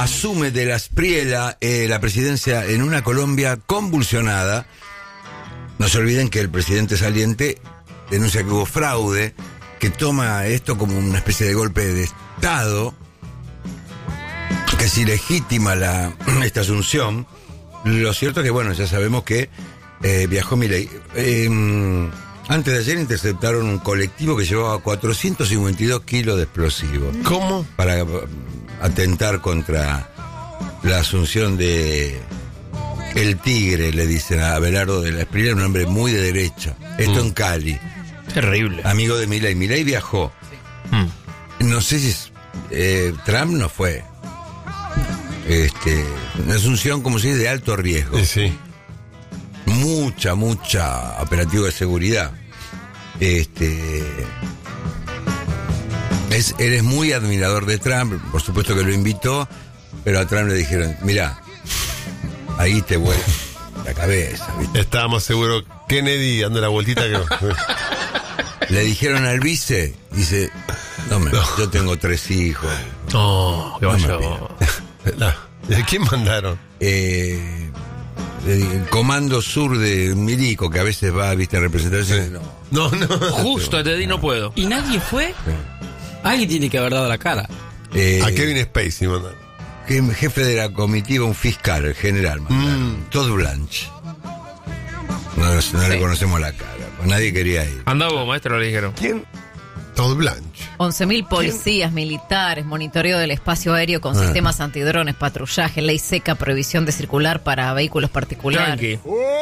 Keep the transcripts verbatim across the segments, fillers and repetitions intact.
asume de la Espriella eh, la presidencia en una Colombia convulsionada. No se olviden que el presidente saliente denuncia que hubo fraude, que toma esto como una especie de golpe de Estado, que es ilegítima la, esta asunción. Lo cierto es que, bueno, ya sabemos que eh, viajó Milei. Eh, antes de ayer interceptaron un colectivo que llevaba cuatrocientos cincuenta y dos kilos de explosivos. ¿Cómo? Para atentar contra la asunción de el Tigre, le dicen a Abelardo de la Espriella, un hombre muy de derecha. Esto mm. en Cali. Terrible. Amigo de Milei. Milei viajó. Mm. No sé si es, eh, Trump no fue. Este, una asunción, como se dice, de alto riesgo. Sí, sí. Mucha, mucha operativo de seguridad. Este. Es, eres muy admirador de Trump, por supuesto que lo invitó, pero a Trump le dijeron, mirá, ahí te vuelve la cabeza, ¿viste? Estábamos seguros, Kennedy dando la vueltita que... Le dijeron al vice, dice, no, me, no. yo tengo tres hijos. Oh, qué vaya. ¿De quién mandaron? Eh, el Comando Sur de Milico, que a veces va, viste, a representarse. Sí. No, no, no. Justo te di, no puedo. ¿Y nadie fue? Sí. Alguien tiene que haber dado la cara. Eh, a Kevin Spacey mandaron. Jefe de la comitiva, un fiscal, el general, mandaron. Mm. Todd Blanche. No, no sí. le conocemos la cara. Pues nadie quería ir. Andá vos, maestro, le dijeron. ¿Quién? Todd Blanche. once mil policías, ¿quién? Militares, monitoreo del espacio aéreo con ah. sistemas antidrones, patrullaje, ley seca, prohibición de circular para vehículos particulares.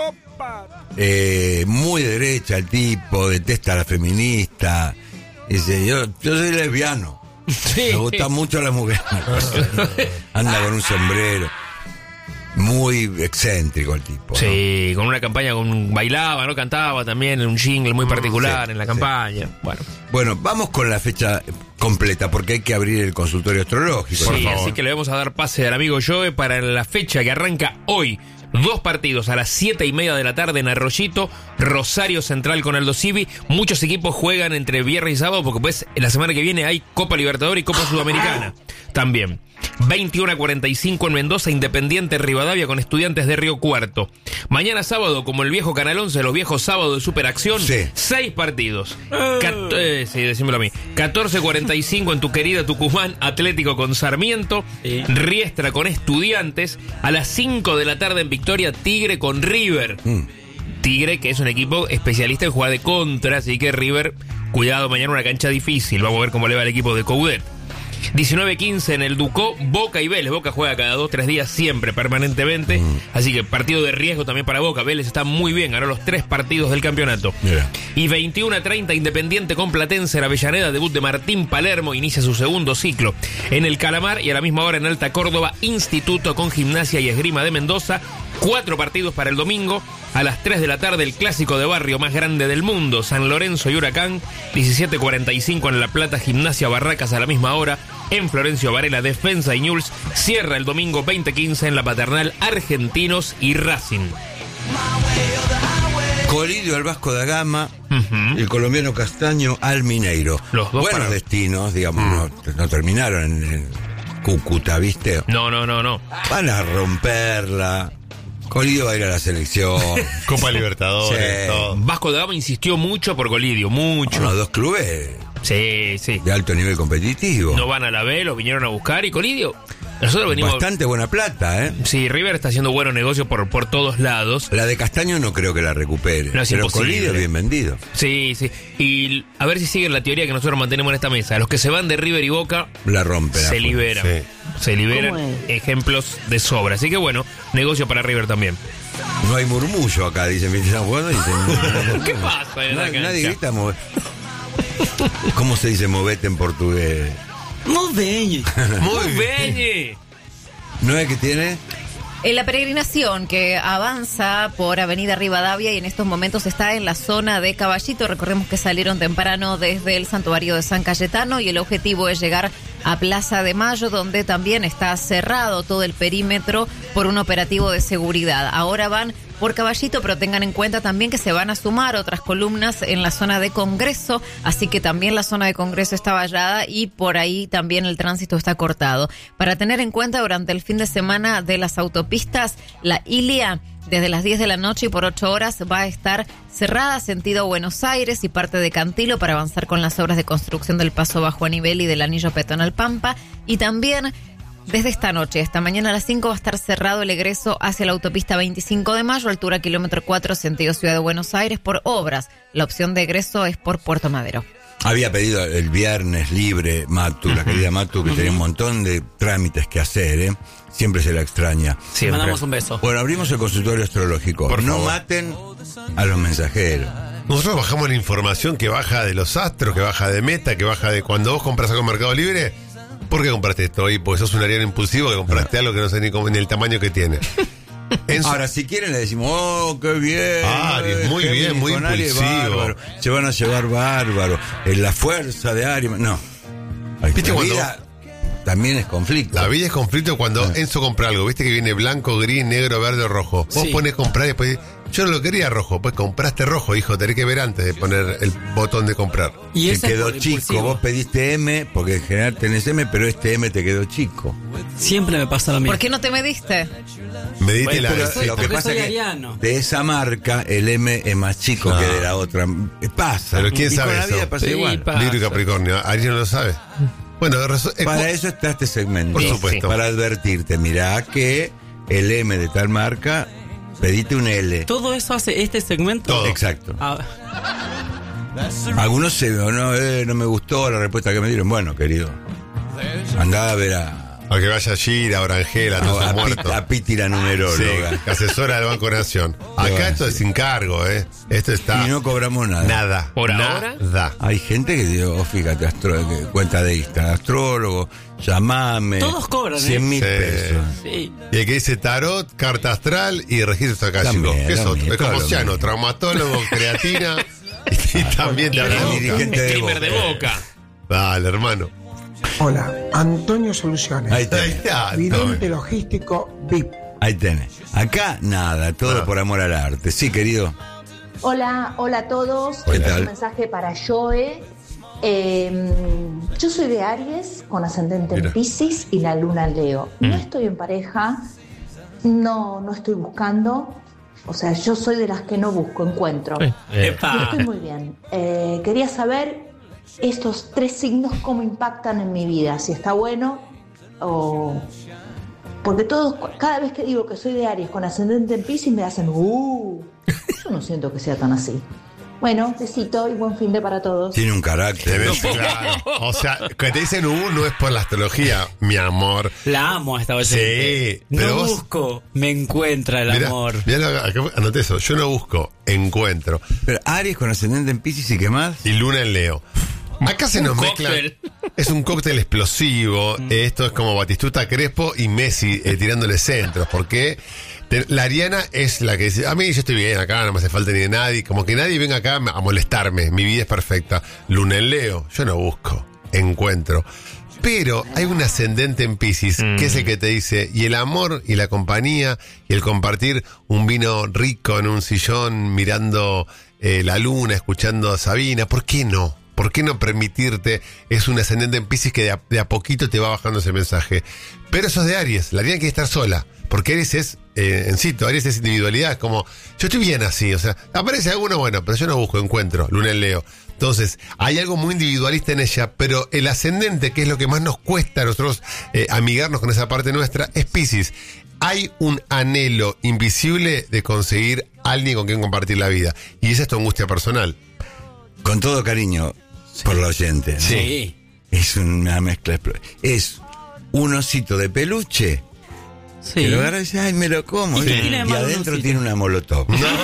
Eh, muy de derecha el tipo, detesta a la feminista. Dice, yo, yo soy lesbiano. Sí. Me gustan mucho las mujeres. Anda con un sombrero. Muy excéntrico el tipo. Sí, ¿no? Con una campaña, con bailaba, ¿no? Cantaba también en un jingle muy particular sí, en la campaña. Sí. Bueno. Bueno, vamos con la fecha completa, porque hay que abrir el consultorio astrológico. Sí, por favor. Así que le vamos a dar pase al amigo Joe para la fecha que arranca hoy. Dos partidos a las siete y media de la tarde en Arroyito, Rosario Central con Aldo Civi. Muchos equipos juegan entre viernes y sábado porque pues la semana que viene hay Copa Libertadores y Copa Sudamericana también. veintiuno a cuarenta y cinco en Mendoza, Independiente Rivadavia con Estudiantes de Río Cuarto. Mañana sábado, como el viejo Canal once, los viejos sábados de Superacción, sí. seis partidos. Cat- eh, sí, decímelo a mí. catorce cuarenta y cinco en tu querida Tucumán, Atlético con Sarmiento. Sí. Riestra con Estudiantes. A las cinco de la tarde en Victoria, Tigre con River. Mm. Tigre, que es un equipo especialista en jugar de contra, así que River, cuidado, mañana una cancha difícil. Vamos a ver cómo le va el equipo de Coudet. diecinueve quince en el Ducó, Boca y Vélez. Boca juega cada dos, tres días, siempre, permanentemente. Mm. Así que partido de riesgo también para Boca. Vélez está muy bien, ganó los tres partidos del campeonato. Yeah. Y veintiuno a treinta, Independiente con Platense en Avellaneda. Debut de Martín Palermo, inicia su segundo ciclo. En el Calamar y a la misma hora en Alta Córdoba, Instituto con Gimnasia y Esgrima de Mendoza. Cuatro partidos para el domingo. A las tres de la tarde, el clásico de barrio más grande del mundo, San Lorenzo y Huracán. diecisiete cuarenta y cinco en La Plata, Gimnasia Barracas a la misma hora. En Florencio Varela, Defensa y Newell's. Cierra el domingo veinte quince en La Paternal, Argentinos y Racing. Colidio al Vasco da Gama, uh-huh. el colombiano Castaño al Mineiro. Los dos buenos para... destinos, digamos, mm. no, no terminaron en, en Cúcuta, ¿viste? No, no, no, no. Van a romperla. Colidio va a ir a la selección. Copa Libertadores. Sí. Todo. Vasco da Gama insistió mucho por Colidio, mucho. Bueno, dos clubes. Sí, sí. De alto nivel competitivo. No van a la B, los vinieron a buscar y Colidio. Nosotros venimos. Bastante buena plata, ¿eh? Sí, River está haciendo buenos negocios por, por todos lados. La de Castaño no creo que la recupere. No es pero imposible. Colidio bien vendido. Sí, sí. Y a ver si siguen la teoría que nosotros mantenemos en esta mesa. Los que se van de River y Boca la rompen. Se liberan. Sí. Se liberan ejemplos de sobra. Así que bueno, negocio para River también. No hay murmullo acá, dicen. ¿Están jugando? Dicen, ¿qué pasa en la nadie, cancha? Nadie grita mover. ¿Cómo se dice movete en portugués? Moveñe. Moveñe. ¿No es que tiene? En la peregrinación que avanza por Avenida Rivadavia y en estos momentos está en la zona de Caballito. Recordemos que salieron temprano desde el santuario de San Cayetano y el objetivo es llegar a Plaza de Mayo, donde también está cerrado todo el perímetro por un operativo de seguridad. Ahora van por Caballito, pero tengan en cuenta también que se van a sumar otras columnas en la zona de Congreso, así que también la zona de Congreso está vallada y por ahí también el tránsito está cortado. Para tener en cuenta, durante el fin de semana de las autopistas, la Ilia desde las diez de la noche y por ocho horas va a estar cerrada sentido Buenos Aires y parte de Cantilo para avanzar con las obras de construcción del paso bajo a nivel y del anillo peatonal Pampa. Y también desde esta noche, esta mañana a las cinco, va a estar cerrado el egreso hacia la autopista veinticinco de mayo, altura kilómetro cuatro, sentido Ciudad de Buenos Aires, por obras. La opción de egreso es por Puerto Madero. Había pedido el viernes libre Matu, la querida Matu, que tenía un montón de trámites que hacer, ¿eh? Siempre se la extraña. Le mandamos un beso. Bueno, abrimos el consultorio astrológico. Por no favor. maten a los mensajeros. Nosotros bajamos la información que baja de los astros, que baja de Meta, que baja de cuando vos compras algo en Mercado Libre. ¿Por qué compraste esto hoy? Porque sos un ariano impulsivo que compraste algo que no sé ni, cómo, ni el tamaño que tiene. En su- Ahora, si quieren le decimos, oh, qué bien. Aries, muy Géminis bien, muy con Aries, impulsivo. bárbaro. Se van a llevar bárbaro. En la fuerza de Aries. No. Ay, ¿Viste la cuando- vida también es conflicto. La vida es conflicto cuando Ah. Enzo compra algo. Viste que viene blanco, gris, negro, verde o rojo. Vos Sí. pones comprar y después yo no lo quería rojo. Pues compraste rojo, hijo. Tenés que ver antes de poner el botón de comprar. Y Te ese es quedó por chico. impulsivo. Vos pediste M, porque en general tenés M, pero este M te quedó chico. Siempre me pasa lo mismo. ¿Por qué no te mediste? Medite Bueno, la pero vez. soy- Lo que porque pasa soy es que ariano. de esa marca el M es más chico No. que de la otra. Pasa. Pero ¿quién y sabe con la eso? vida pasa Sí, igual. pa- Libro y Capricornio. Aries no lo sabe. Bueno, resu- eh, Para cu- eso está este segmento. Por supuesto. Para advertirte, mirá que el M de tal marca, pedite un L. Todo eso hace este segmento. Todo. Exacto. Ah, Algunos se no, eh, no me gustó la respuesta que me dieron. Bueno, querido, andá a ver a, a que vaya Gira, Orangela, todos a, sus a, muertos. Piti, a Piti, la numeróloga. Sí, que asesora del Banco Nación. Acá va, esto sí. es sin cargo, ¿eh? Esto está. Y no cobramos nada. Nada. ¿Por nada. ahora? Hay gente que dio, oh, fíjate, astro, que cuenta de Insta, astrólogo, llamame. Todos cobran, ¿eh? cien mil Sí. pesos. sí. Y el que dice tarot, carta astral y registro acásico. También, ¿Qué es también, otro? Es todo como lo Ciano, mismo. traumatólogo, creatina. Y también te Y habla de Boca. boca. dirigente de Streamer de Boca. Boca. Dale, hermano. Hola, Antonio Soluciones. Ahí Ahí tenés. está. Vidente logístico V I P. Ahí tenés. Acá nada, todo Ah. por amor al arte. Sí, querido. Hola, hola a todos. ¿Qué Este es tal? un mensaje para Joe. Eh, yo soy de Aries, con ascendente Mira. en Piscis y la luna en Leo. No estoy en pareja, no, no estoy buscando. O sea, yo soy de las que no busco, encuentro. Eh, Y Epa. estoy muy bien. Eh, quería saber estos tres signos cómo impactan en mi vida, si está bueno o... Porque todos, cada vez que digo que soy de Aries con ascendente en Piscis me hacen ¡uh! Yo no siento que sea tan así. Bueno, besito y buen fin de para todos. Tiene un carácter. Debe ser, claro. O sea, que te dicen U no es por la astrología, mi amor. La amo a esta oyente. Sí, pero no vos- busco, me encuentra el Mirá, amor. mirá, acá anoté eso. Yo no busco, encuentro. Pero Aries con ascendente en Piscis y qué más. Y luna en Leo. Acá se Un nos cóctel. mezcla. Es un cóctel explosivo. Esto es como Batistuta Crespo y Messi eh, tirándole centros. Porque te- la Ariana es la que dice: a mí yo estoy bien acá, no me hace falta ni de nadie. Como que nadie venga acá a molestarme. Mi vida es perfecta. Luna en Leo, yo no busco, encuentro. Pero hay un ascendente en Piscis, que es el que te dice, y el amor y la compañía y el compartir un vino rico en un sillón mirando eh, la luna, escuchando a Sabina, ¿por qué no? ¿Por qué no permitirte? Es un ascendente en Piscis que de a, de a poquito te va bajando ese mensaje. Pero eso es de Aries, la Ariana quiere estar sola, porque Aries es, eh, en sí, Aries es individualidad, como, yo estoy bien así, o sea, aparece alguno bueno, pero yo no busco, encuentro, luna en Leo. Entonces, hay algo muy individualista en ella, pero el ascendente, que es lo que más nos cuesta a nosotros eh, amigarnos con esa parte nuestra, es Piscis. Hay un anhelo invisible de conseguir a alguien con quien compartir la vida. Y esa es tu angustia personal. Con todo cariño por la oyente. ¿no? Sí. Es una mezcla. explo- Es un osito de peluche Sí. que lo agarra y dice, ay, me lo como. ¿Y Y, qué tiene de y malo un adentro osito? tiene una molotov.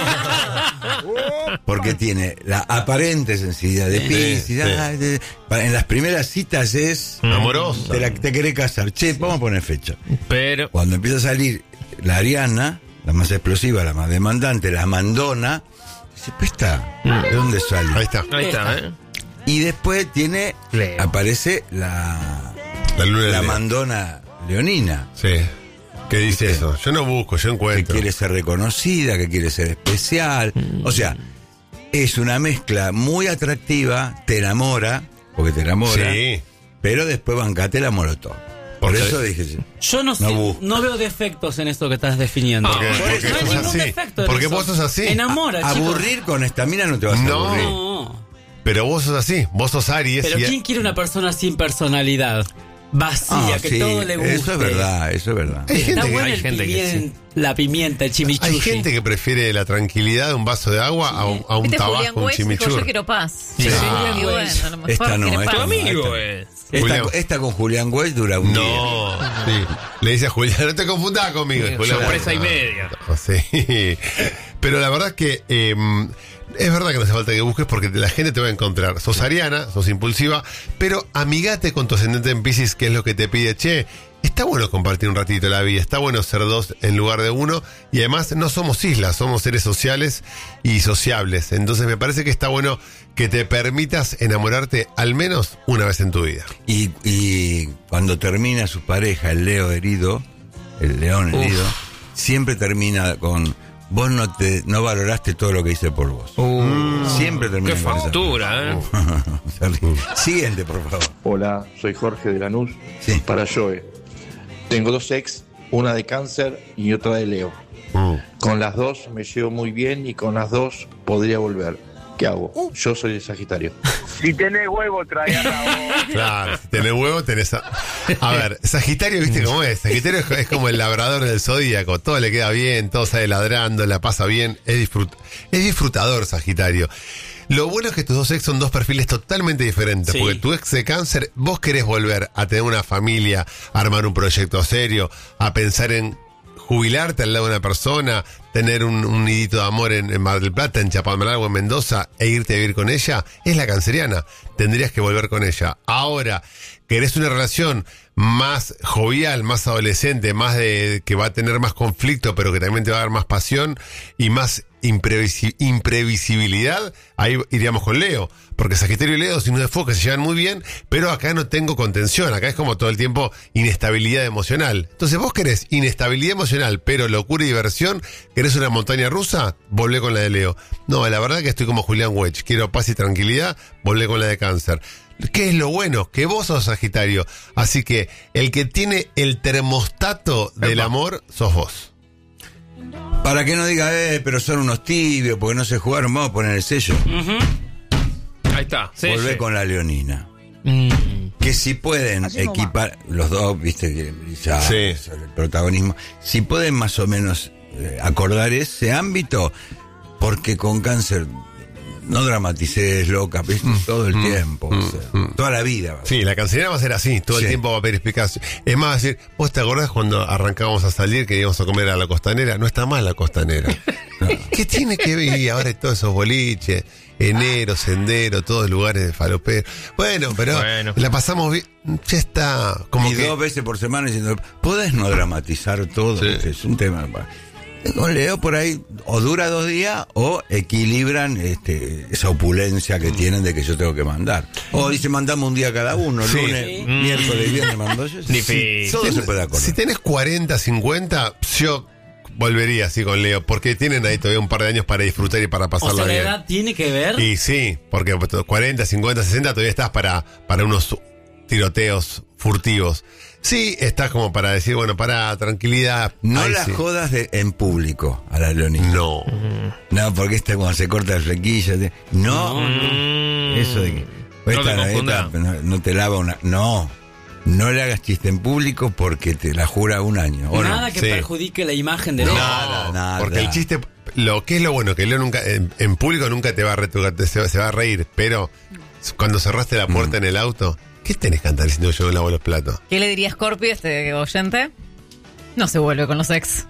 Porque tiene la aparente sensibilidad de Piscis. sí. ay, de- pa- en las primeras citas es... Amorosa. Te, la- te querés casar. Che, vamos a poner fecha. Pero. Cuando empieza a salir la Ariana, la más explosiva, la más demandante, la mandona, dice, pues está, ¿de dónde sale? Ahí está. Ahí está, ¿eh? Y después tiene, Leo. aparece la La luna de la Leo. mandona leonina. Sí. ¿Qué dice eso? Yo no busco, yo Que encuentro. quiere ser reconocida, que quiere ser especial. O sea, es una mezcla muy atractiva, te enamora, porque te enamora, Sí. pero después bancate la molotov. Por Porque- eso dije, Yo no, No sé- busco. no veo defectos en esto que estás definiendo. Porque, No, porque no hay sos ningún así. defecto en Porque eso. vos sos así. Enamora, chicos. aburrir con esta mina no te vas a No. aburrir. No. Pero vos sos así. Vos sos Aries. Pero y- ¿quién quiere una persona sin personalidad? Vacía, Ah, que sí, todo le guste. eso es verdad, eso es verdad. Hay gente Está que- bueno hay el gente que pimien- la pimienta, el chimichurri. Hay gente que prefiere la tranquilidad de un vaso de agua a un, a un ¿Viste Julián tabasco, un Weiss? Dijo, yo chimichurri. quiero paz. Sí. Ah. Y bueno, a lo mejor Esta no, quiere esta Tu paz. no. amigo esta- es. Esta, Julián. esta con Julián Weiss dura un día. No, sí. Le dice a Julián, no te confundas conmigo. Sí, Julián, sorpresa y no, media. no, sí. Pero la verdad que eh, es verdad que no hace falta que busques porque la gente te va a encontrar. Sos ariana, sos impulsiva, pero amigate con tu ascendente en Piscis, que es lo que te pide. Che, está bueno compartir un ratito la vida, está bueno ser dos en lugar de uno, y además no somos islas, somos seres sociales y sociables. Entonces me parece que está bueno que te permitas enamorarte al menos una vez en tu vida. Y, y cuando termina su pareja, el Leo herido, el león Uf. herido, siempre termina con vos no te no valoraste todo lo que hice por vos. Siempre termina Qué con esa factura, ¿eh? frase. Siguiente, por favor. Hola, soy Jorge de Lanús. Sí. Para Joe. Tengo dos ex, una de cáncer y otra de Leo. Mm. Con las dos me llevo muy bien y con las dos podría volver. ¿Qué hago? Yo soy de Sagitario. Si tenés huevo, trae a la voz. Claro, si tenés huevo, tenés... A... a ver, Sagitario, ¿viste cómo es? Sagitario es, es como el labrador del zodíaco. Todo le queda bien, todo sale ladrando, la pasa bien. Es, disfrut... es disfrutador, Sagitario. Lo bueno es que tus dos ex son dos perfiles totalmente diferentes. Sí. Porque tu ex de cáncer, vos querés volver a tener una familia, a armar un proyecto serio, a pensar en jubilarte al lado de una persona, tener un, un nidito de amor en, en Mar del Plata, en Chapadmalal o en Mendoza e irte a vivir con ella, es la canceriana. Tendrías que volver con ella. Ahora, querés una relación más jovial, más adolescente, más de que va a tener más conflicto, pero que también te va a dar más pasión y más imprevisi- imprevisibilidad, ahí iríamos con Leo. Porque Sagitario y Leo, signos de fuego que se llevan muy bien, pero acá no tengo contención, acá es como todo el tiempo inestabilidad emocional. Entonces vos querés inestabilidad emocional, pero locura y diversión, querés una montaña rusa, volvé con la de Leo. No, la verdad que estoy como Julián Wedge, quiero paz y tranquilidad, volvé con la de Cáncer. ¿Qué es lo bueno? Que vos sos Sagitario, así que el que tiene el termostato del Epa. amor, sos vos. Para que no diga, eh, pero son unos tibios, porque no se jugaron, vamos a poner el sello. Ahí está. Sí, Volvé sí. con la leonina. Mm. Que si pueden equipar, los dos, viste, que ya Sí. sobre el protagonismo, si pueden más o menos eh, acordar ese ámbito, porque con cáncer no dramatices, loca, ¿viste? todo el tiempo, o sea, toda la vida. Sí, la canceriana va a ser así, todo el Sí. tiempo va a pedir explicación. Es más, va a decir, ¿vos te acordás cuando arrancábamos a salir que íbamos a comer a la costanera? No está mal la costanera. ¿Qué tiene que ver? Y ahora todos esos boliches, enero, sendero, todos lugares de falopero. Bueno, pero Bueno. la pasamos bien. Ya está. Como Y que. dos veces por semana diciendo, podés no dramatizar todo, Sí. ¿viste? Es un tema. pa- Con Leo por ahí o dura dos días o equilibran este, esa opulencia que tienen de que yo tengo que mandar. O dice, mandamos un día cada uno, Sí. lunes, Sí. miércoles, viernes, mando yo. Difícil. Todo se puede acordar. Si tenés cuarenta, cincuenta, yo volvería así con Leo, porque tienen ahí todavía un par de años para disfrutar y para O pasarla sea, la bien. edad tiene que ver. Y sí, porque cuarenta, cincuenta, sesenta todavía estás para, para unos tiroteos furtivos. Sí, estás como para decir, bueno, para tranquilidad. No Ahí la sí. jodas de, en público a la Leonina. No. No, porque esta cuando se corta el flequillo. te- No, Mm. eso de que. No esta- te confundas. esta- no, no te lava una. No. No le hagas chiste en público porque te la jura un año. ¿o no? Nada que Sí. perjudique la imagen de Leo. Nada, nada. Porque el chiste, lo que es lo bueno, que Leo nunca, en, en público nunca te va a retocar, te- se, va- se va a reír, pero cuando cerraste la puerta en el auto, ¿qué tenés que cantar diciendo yo no lavo los platos? ¿Qué le diría Scorpio, este oyente? No se vuelve con los ex.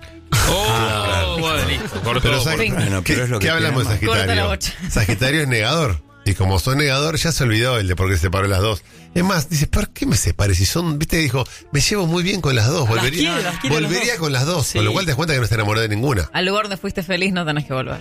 Oh, bueno, listo. Cortó, Pero, cortó. ¿sabes- Venga. Bueno, ¿qué, pero es lo qué que hablamos de te ama. Corta la Sagitario? bocha. Sagitario es negador. Y como sos negador, ya se olvidó el de por qué se separó las dos. Es más, dice, ¿por qué me separé? Si son, viste, dijo, me llevo muy bien con las dos. Las Volvería, quiere, las quiere las volvería dos. con las dos. Sí. Con lo cual te das cuenta que no está enamorado de ninguna. Al lugar donde fuiste feliz no tenés que volver.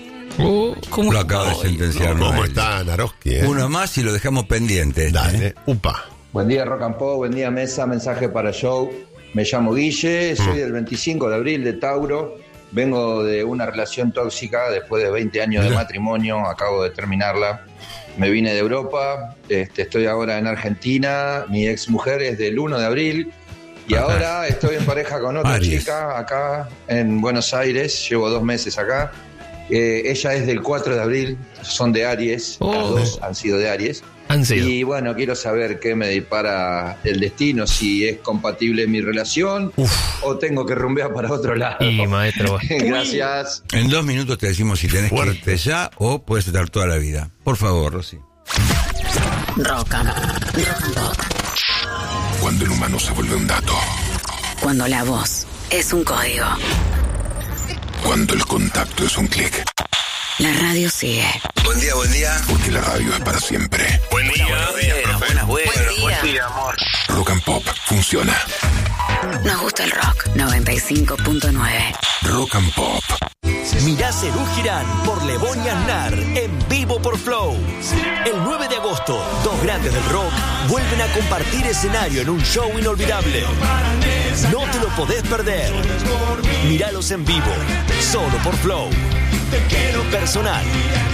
¿Cómo Lo acaba de Ay, sentenciar. ¿Cómo Noel. está Naroski? eh? Uno más y lo dejamos pendiente. este, Dale, ¿eh? upa. Buen día, Rock and Pop, buen día, Mesa, mensaje para Joe. Me llamo Guille, soy del veinticinco de abril de Tauro. Vengo de una relación tóxica después de veinte años de matrimonio, acabo de terminarla. Me vine de Europa, este, estoy ahora en Argentina, mi ex mujer es del uno de abril y ahora estoy en pareja con otra Aries. chica acá en Buenos Aires, llevo dos meses acá. Eh, ella es del cuatro de abril, son de Aries, Oh. las dos han sido de Aries. Han sido. Y bueno, quiero saber qué me depara el destino, si es compatible mi relación o tengo que rumbear para otro lado. Y maestro. Gracias. En dos minutos te decimos si tenés Fuerte. que irte ya o puedes estar toda la vida. Por favor, Rosy. Rock and, rock and Pop. Cuando el humano se vuelve un dato. Cuando la voz es un código. Cuando el contacto es un clic. La radio sigue. Buen día, buen día. Porque la radio es para siempre. Buen día. Buenas, buenas. Buen día. Rock and Pop funciona. Nos gusta el rock. noventa y cinco punto nueve. Rock and Pop. Mirá Serú Girán por Lebón y Aznar en vivo por Flow. El nueve de agosto, dos grandes del rock vuelven a compartir escenario en un show inolvidable. No te lo podés perder. Míralos en vivo, solo por Flow. Personal.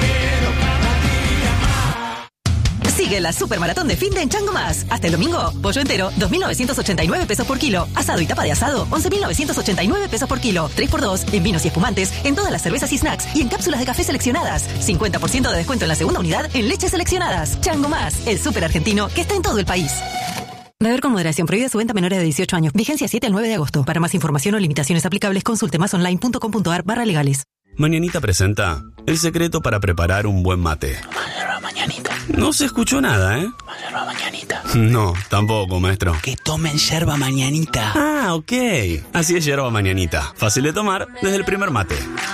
Sigue la supermaratón de fin de en Chango Más. Hasta el domingo, pollo entero, dos mil novecientos ochenta y nueve pesos por kilo. Asado y tapa de asado, once mil novecientos ochenta y nueve pesos por kilo. tres por dos en vinos y espumantes, en todas las cervezas y snacks y en cápsulas de café seleccionadas. cincuenta por ciento de descuento en la segunda unidad en leches seleccionadas. Chango Más, el súper argentino que está en todo el país. Beber con moderación. Prohibida su venta a menores de dieciocho años. Vigencia siete al nueve de agosto. Para más información o limitaciones aplicables, consulte masonline.com.ar barra legales. Mañanita presenta el secreto para preparar un buen mate. Yerba mañanita. No se escuchó nada, ¿eh? Yerba mañanita. No, tampoco, maestro. Que tomen yerba mañanita. Ah, ok. Así es yerba mañanita. Fácil de tomar desde el primer mate.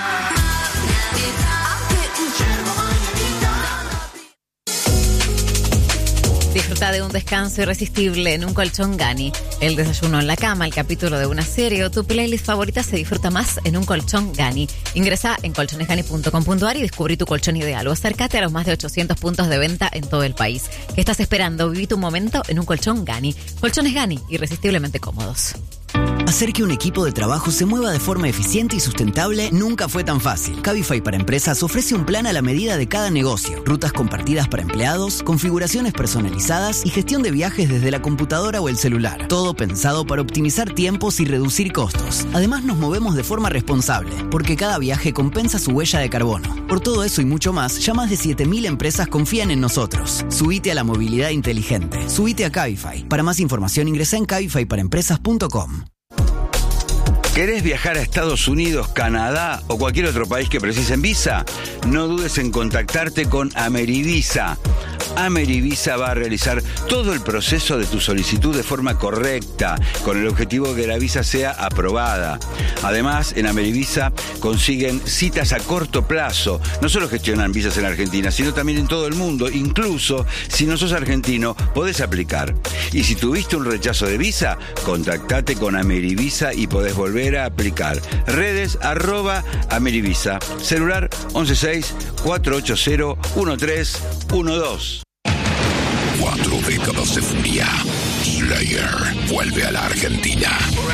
Disfruta de un descanso irresistible en un colchón Gani. El desayuno en la cama, el capítulo de una serie o tu playlist favorita se disfruta más en un colchón Gani. Ingresa en colchones gani punto com punto a r y descubrí tu colchón ideal o acércate a los más de ochocientos puntos de venta en todo el país. ¿Qué estás esperando? Viví tu momento en un colchón Gani. Colchones Gani, irresistiblemente cómodos. Hacer que un equipo de trabajo se mueva de forma eficiente y sustentable nunca fue tan fácil. Cabify para Empresas ofrece un plan a la medida de cada negocio. Rutas compartidas para empleados, configuraciones personalizadas y gestión de viajes desde la computadora o el celular. Todo pensado para optimizar tiempos y reducir costos. Además nos movemos de forma responsable, porque cada viaje compensa su huella de carbono. Por todo eso y mucho más, ya más de siete mil empresas confían en nosotros. Subite a la movilidad inteligente. Subite a Cabify. Para más información ingresa en cabify para empresas punto com. ¿Querés viajar a Estados Unidos, Canadá o cualquier otro país que precisen visa? No dudes en contactarte con Amerivisa. Amerivisa va a realizar todo el proceso de tu solicitud de forma correcta, con el objetivo de que la visa sea aprobada. Además, en Amerivisa consiguen citas a corto plazo. No solo gestionan visas en Argentina, sino también en todo el mundo. Incluso, si no sos argentino, podés aplicar. Y si tuviste un rechazo de visa, contactate con Amerivisa y podés volver a aplicar. Redes arroba Amerivisa. Celular once seis cuatro ocho cero uno tres uno dos. Cuatro décadas de furia. Slayer vuelve a la Argentina.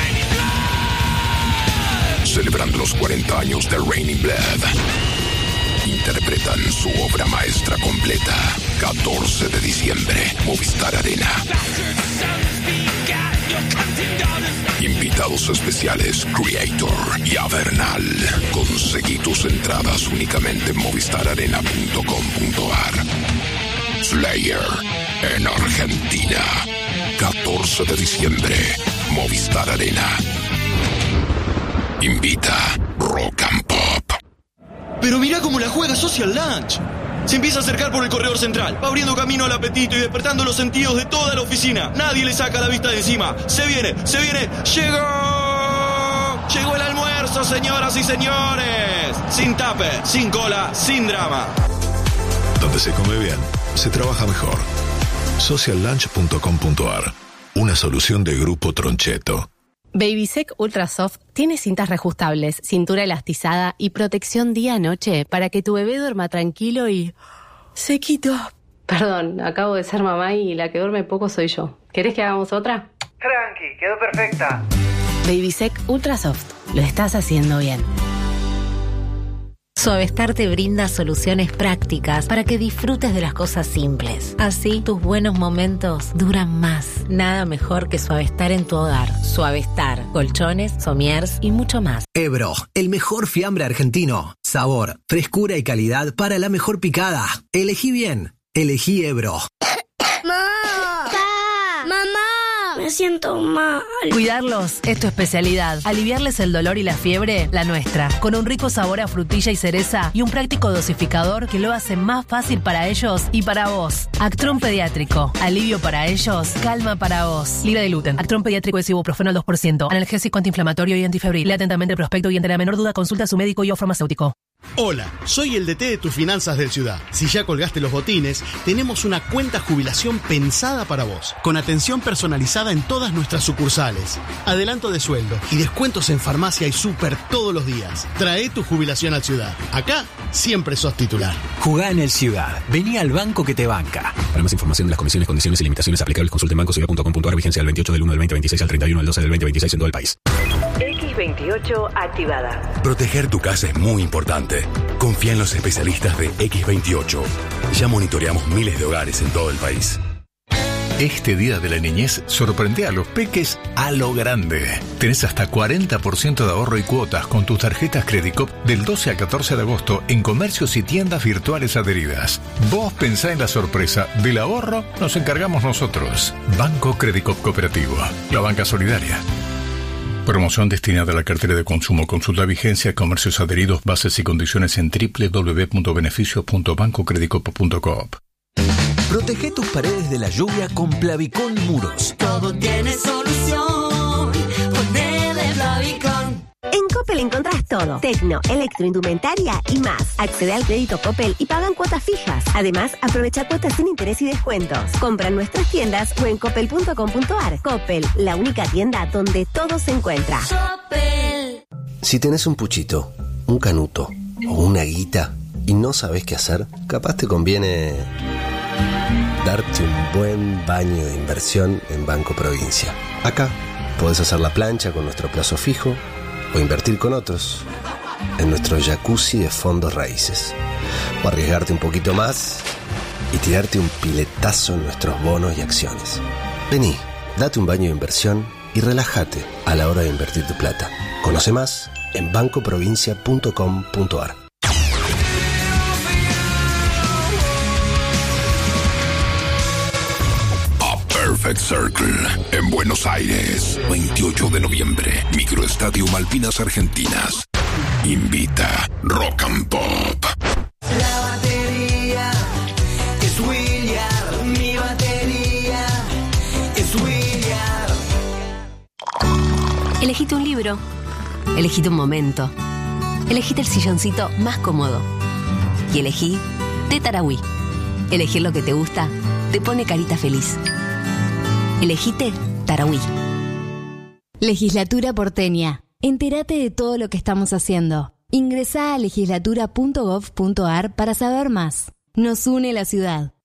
Celebrando los cuarenta años de Raining Blood. Interpretan su obra maestra completa. catorce de diciembre, Movistar Arena. Invitados especiales Creator y Avernal. Conseguí tus entradas únicamente en movistar arena punto com punto a r. Slayer en Argentina. catorce de diciembre, Movistar Arena. Invita Rock and Pop. Pero mirá cómo la juega Social Lunch. Se empieza a acercar por el corredor central, va abriendo camino al apetito y despertando los sentidos de toda la oficina. Nadie le saca la vista de encima. Se viene, se viene, llegó. Llegó el almuerzo, señoras y señores. Sin tape, sin cola, sin drama. Donde se come bien, se trabaja mejor. social lunch punto com punto a r. Una solución de Grupo Troncheto. Babysec Ultra Soft tiene cintas reajustables, cintura elastizada y protección día-noche para que tu bebé duerma tranquilo y sequito, Perdón, acabo de ser mamá y la que duerme poco soy yo. ¿Querés que hagamos otra? Tranqui, quedó perfecta. Babysec Ultra Soft. Lo estás haciendo bien. Suavestar te brinda soluciones prácticas para que disfrutes de las cosas simples. Así, tus buenos momentos duran más. Nada mejor que Suavestar en tu hogar. Suavestar, colchones, somiers y mucho más. Ebro, el mejor fiambre argentino. Sabor, frescura y calidad para la mejor picada. Elegí bien. Elegí Ebro. ¡Mamá! ¡Pa! ¡Mamá! Me siento mal. Cuidarlos es tu especialidad. Aliviarles el dolor y la fiebre, la nuestra. Con un rico sabor a frutilla y cereza y un práctico dosificador que lo hace más fácil para ellos y para vos. Actron Pediátrico. Alivio para ellos, calma para vos. Libre de gluten. Actron Pediátrico es ibuprofeno al dos por ciento. Analgésico, antiinflamatorio y antifebril. Lea atentamente el prospecto y ante la menor duda consulta a su médico y o farmacéutico. Hola, soy el D T de tus finanzas del Ciudad. Si ya colgaste los botines, tenemos una cuenta jubilación pensada para vos, con atención personalizada en todas nuestras sucursales, adelanto de sueldo y descuentos en farmacia y súper todos los días. Trae tu jubilación al Ciudad. Acá siempre sos titular. Jugá en el Ciudad. Vení al banco que te banca. Para más información de las comisiones, condiciones y limitaciones aplicables, consulte en banco ciudad punto com punto a r. Vigencia del veintiocho del uno del veinte veintiséis al treinta y uno del doce del veinte veintiséis en todo el país. equis veintiocho activada. Proteger tu casa es muy importante. Confía en los especialistas de equis veintiocho. Ya monitoreamos miles de hogares en todo el país. Este Día de la Niñez sorprende a los peques a lo grande. Tenés hasta cuarenta por ciento de ahorro y cuotas con tus tarjetas Credicop del doce al catorce de agosto en comercios y tiendas virtuales adheridas. Vos pensá en la sorpresa. Del ahorro nos encargamos nosotros. Banco Credicop Cooperativo. La banca solidaria. Promoción destinada a la cartera de consumo. Consulta vigencia, comercios adheridos, bases y condiciones en doble u doble u doble u punto beneficios punto banco credicop punto coop. Protege tus paredes de la lluvia con Plavicón Muros. Todo tiene solución. Ponele Plavicón. En Coppel encontrás todo. Tecno, electroindumentaria y más. Accede al crédito Coppel y pagan cuotas fijas. Además, aprovecha cuotas sin interés y descuentos. Compra en nuestras tiendas o en coppel punto com punto a r. Coppel, la única tienda donde todo se encuentra. Coppel. Si tenés un puchito, un canuto o una guita y no sabés qué hacer, capaz te conviene darte un buen baño de inversión en Banco Provincia. Acá podés hacer la plancha con nuestro plazo fijo o invertir con otros en nuestro jacuzzi de fondos raíces, o arriesgarte un poquito más y tirarte un piletazo en nuestros bonos y acciones. Vení, date un baño de inversión y relájate a la hora de invertir tu plata. Conoce más en banco provincia punto com punto a r. Perfect Circle en Buenos Aires, veintiocho de noviembre, Microestadio Malvinas Argentinas. Invita Rock and Pop. La batería es William, mi batería es William. Elegite un libro, elegite un momento, elegite el silloncito más cómodo y elegí Té Tarahui. Elegir lo que te gusta te pone carita feliz. Elegite Tarahui. Legislatura porteña. Entérate de todo lo que estamos haciendo. Ingresá a legislatura punto gov punto a r para saber más. Nos une la ciudad.